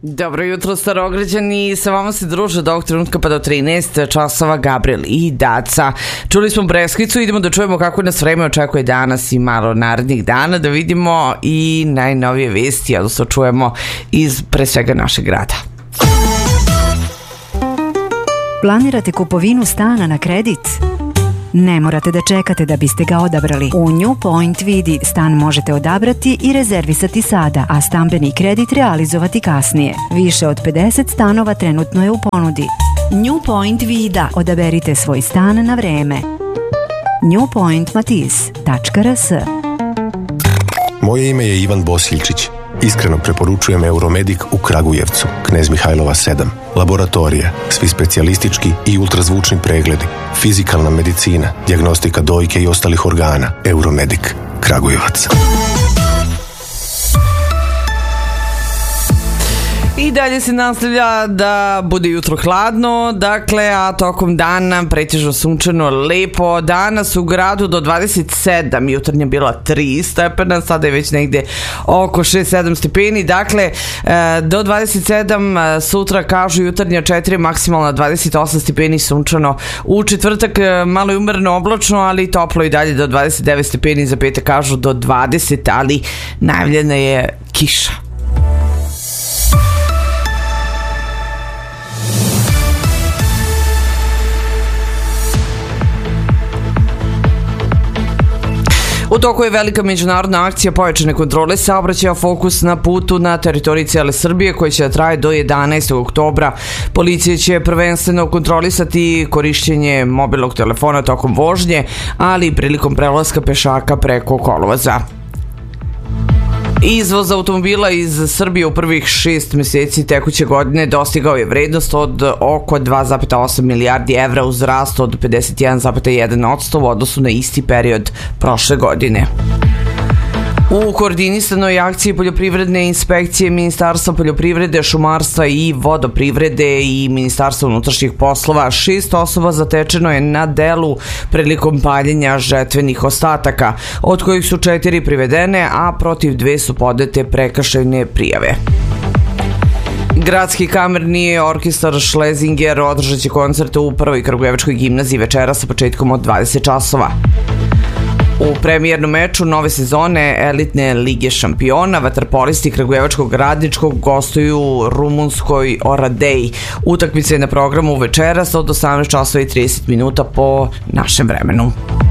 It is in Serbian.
Dobro jutro, Starograđani, sa vama se druže do ovog trenutka pa do 13 časova Gabriel i Daca. Čuli smo Breskvicu, idemo da čujemo kako nas vreme očekuje danas i malo narednih dana, da vidimo i najnovije vesti, odnosno čujemo iz pre svega našeg grada. Planirate kupovinu stana na kredit? Ne morate da čekate da biste ga odabrali. U New Point Vidi stan možete odabrati i rezervisati sada, a stambeni kredit realizovati kasnije. Više od 50 stanova trenutno je u ponudi. New Point Vida. Odaberite svoj stan na vreme. newpointmatiz.rs. Moje ime je Ivan Bosiljčić. Iskreno preporučujem Euromedic u Kragujevcu, Knez Mihajlova 7. Laboratorije, svi specijalistički i ultrazvučni pregledi, fizikalna medicina, dijagnostika dojke i ostalih organa. Euromedic, Kragujevac. I dalje se nastavlja da bude jutro hladno, dakle, a tokom dana pretežno sunčano, lepo. Danas u gradu do 27, jutarnje bila 3 stepena, sada je već negde oko 6-7 stepeni, dakle, do 27, sutra kažu jutarnje 4, maksimalno 28 stepeni sunčano. U četvrtak malo je umereno oblačno, ali toplo i dalje do 29 stepeni, za petak kažu do 20, ali najavljena je kiša. U toku je velika međunarodna akcija pojačane kontrole saobraćaja, fokus na putu na teritoriji cijele Srbije koji će da traje do 11. oktobra. Policija će prvenstveno kontrolisati korišćenje mobilnog telefona tokom vožnje, ali i prilikom prelaska pešaka preko kolovoza. Izvoz automobila iz Srbije u prvih 6 meseci tekuće godine dostigao je vrednost od oko 2,8 milijardi evra uz rast od 51,1% u odnosu na isti period prošle godine. U koordinisanoj akciji poljoprivredne inspekcije Ministarstva poljoprivrede, šumarstva i vodoprivrede i Ministarstva unutrašnjih poslova 6 osoba zatečeno je na delu prilikom paljenja žetvenih ostataka, od kojih su 4 privedene, a protiv 2 su podete prekršajne prijave. Gradski kamerni orkestar Šlezinger održat će koncerte u Prvoj Kragujevačkoj gimnaziji večera sa početkom od 20 časova. U premijernom meču nove sezone elitne lige šampiona vaterpolisti Kragujevačkog Radničkog gostuju rumunskoj Oradei. Utakmica je na programu večeras od 18 časova i 30 minuta po našem vremenu.